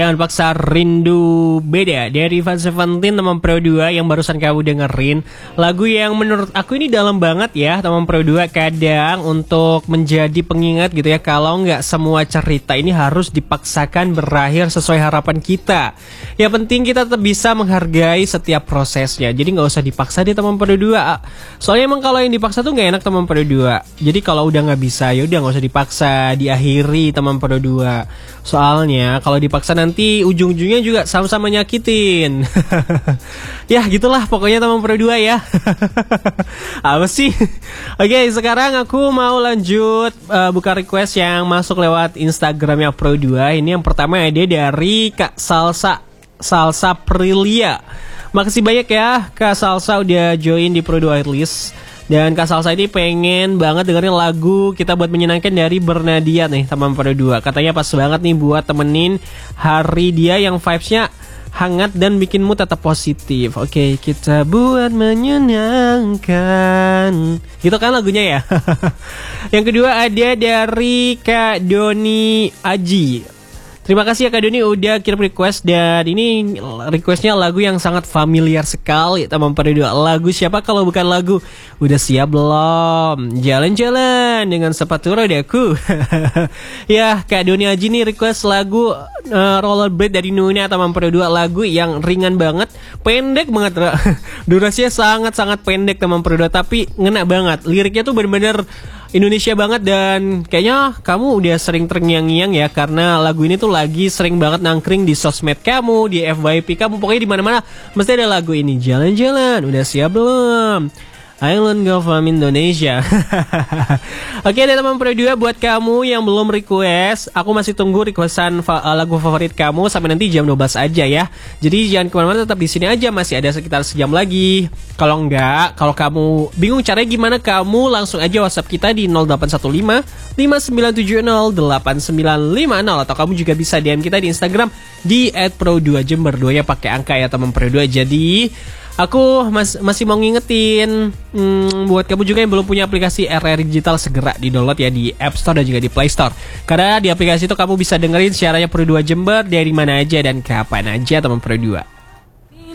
Jangan paksa rindu beda dari Van Seventeen teman Pro 2 yang barusan kamu dengerin. Lagu yang menurut aku ini dalam banget ya teman Pro 2. Kadang untuk menjadi pengingat gitu ya, kalau nggak semua cerita ini harus dipaksakan berakhir sesuai harapan kita. Yang penting kita tetap bisa menghargai setiap prosesnya. Jadi nggak usah dipaksa deh teman Pro 2. Soalnya emang kalau yang dipaksa tuh nggak enak teman Pro 2. Jadi kalau udah nggak bisa ya udah nggak usah dipaksa, diakhiri teman Pro 2. Soalnya kalau dipaksa nanti ujung-ujungnya juga sama-sama nyakitin. Ya gitulah pokoknya teman Pro 2 ya. Apa sih? Oke, sekarang aku mau lanjut buka request yang masuk lewat Instagramnya Pro 2. Ini yang pertama ada dari Kak Salsa Prilia. Makasih banyak ya Kak Salsa udah join di Pro 2 Airlist. Dan Kak Salsa ini pengen banget dengerin lagu Kita Buat Menyenangkan dari Bernadia nih teman Pro 2. Katanya pas banget nih buat temenin hari dia yang vibes-nya hangat dan bikin mood tetap positif. Oke, kita buat menyenangkan. Gitu kan lagunya ya. Yang kedua ada dari Kak Doni Aji. Terima kasih ya Kak Doni udah kirim request. Dan ini requestnya lagu yang sangat familiar sekali teman Pro 2. Lagu siapa kalau bukan lagu Udah Siap Belum? Jalan-jalan dengan sepatu rodaku. Ya Kak Doni Aji nih request lagu Rollerblade dari Nuna teman Pro 2. Lagu yang ringan banget, pendek banget. Durasinya sangat-sangat pendek teman Pro 2, tapi ngena banget. Liriknya tuh bener-bener Indonesia banget. Dan kayaknya kamu udah sering terngiang-ngiang ya, karena lagu ini tuh lagi sering banget nangkring di sosmed kamu, di FYP kamu, pokoknya di mana-mana mesti ada lagu ini. Jalan-jalan, udah siap belum? Island Go from Indonesia. Oke deh teman Pro 2, buat kamu yang belum request, aku masih tunggu requestan lagu favorit kamu sampai nanti jam 12 aja ya. Jadi jangan kemana-mana, tetap di sini aja, masih ada sekitar sejam lagi. Kalau enggak, kalau kamu bingung caranya gimana, kamu langsung aja WhatsApp kita di 0815 5970 8950, atau kamu juga bisa DM kita di Instagram di @pro2jember 2 ya, pakai angka ya teman Pro 2. Jadi aku masih mau ngingetin buat kamu juga yang belum punya aplikasi RRI Digital, segera di-download ya di App Store dan juga di Play Store. Karena di aplikasi itu kamu bisa dengerin siarannya Pro 2 Jember dari mana aja dan kapan aja teman Pro 2.